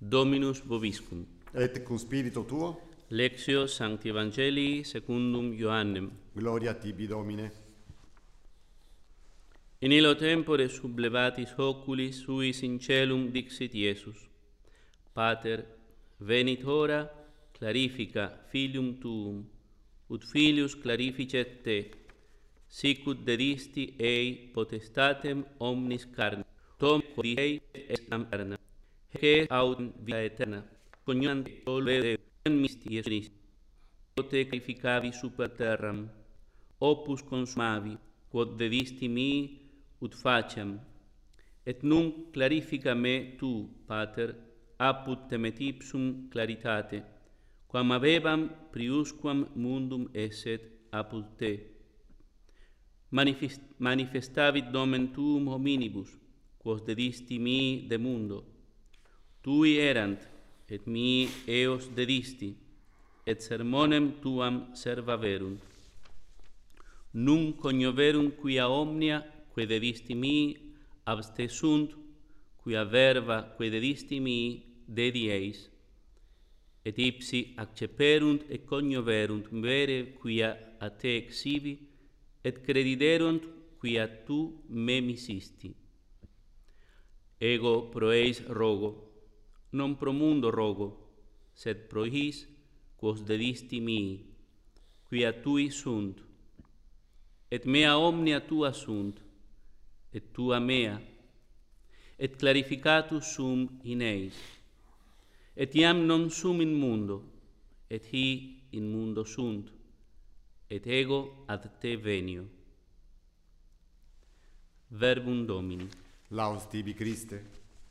Dominus vobiscum. Et cum spiritu tuo, Lectio Sancti Evangelii secundum Ioannem. gloria tibi Domine. In illo tempore sublevatis oculis suis in celum dixit Iesus: Pater, venit hora, clarifica filium tuum, ut filius clarificet te, sicut dedisti ei potestatem omnis carne, tom quod est carne, que aut vita eterna, coniunt solve misti Iesus, te clarificavi super terram, opus consumavi, quod dedisti mi ut facem, et nunc clarifica me tu, Pater, apud temet ipsum claritate, quam avevam priusquam mundum esset apud te. Manifestavit nomen tuum hominibus, quos dedisti mi de mundo. Tui erant, et mi eos dedisti, et sermonem tuam servaverunt. Nunc conioverunt quia omnia, quae dedisti mi, abste sunt, quia verba quae dedisti mi, dedi eis. Et ipsi acceperunt et conioverunt vere quia a te exivi, et crediderunt quia tu me misisti. Ego pro eis rogo, non pro mundo rogo, sed pro his, quos dedisti mi, quia tui sunt, et mea omnia tua sunt, et tua mea, et clarificatus sum in eis. Et iam non sum in mundo, et hi in mundo sunt, et ego ad te venio. Verbum Domini. Laus tibi Christe.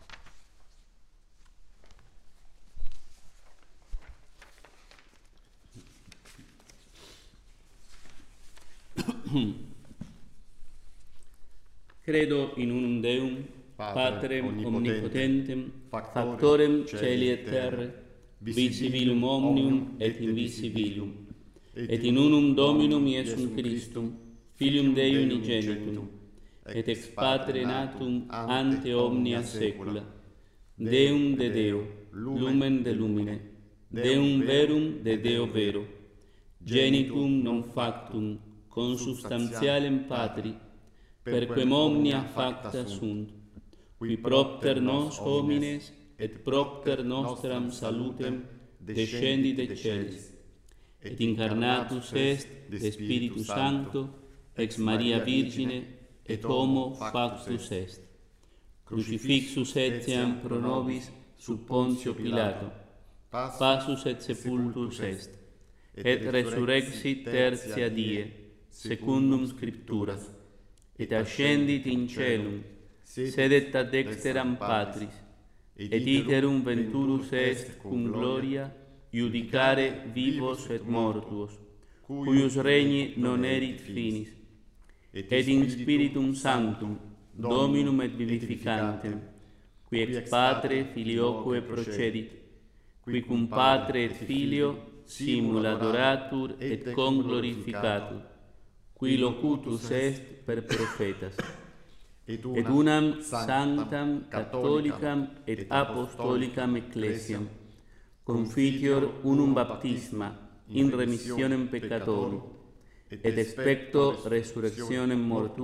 Credo in unum Deum, Patrem omnipotentem, factorem caeli et terrae, visibilum omnium et invisibilum, et in unum Dominum Iesum Christum, Filium Dei unigenitum, et ex Patre natum ante omnia saecula, Deum de Deo, lumen de lumine, Deum verum de Deo vero, genitum non factum, consubstantialem Patri, perquem omnia facta sunt, qui propter nos homines et propter nostram salutem descendit de celis, et incarnatus est de Spiritu Sancto ex Maria Virgine et homo factus est. Crucifixus etiam pro nobis sub Pontio Pilato, passus et sepultus est, et resurrexit tertia die, secundum Scripturas, et ascendit in caelum, sedet ad dexteram Patris, et iterum venturus est cum gloria iudicare vivos et mortuos, cuius regni non erit finis, et in Spiritum Sanctum, Dominum et vivificantem, qui ex Patre filioque procedit, qui cum Patre et Filio simul adoratur et conglorificatur, qui locutus est per prophetas, et unam sanctam catholicam et apostolicam ecclesiam, confitior unum baptisma in remissionem peccatorum, et expecto resurrectionem mortuorum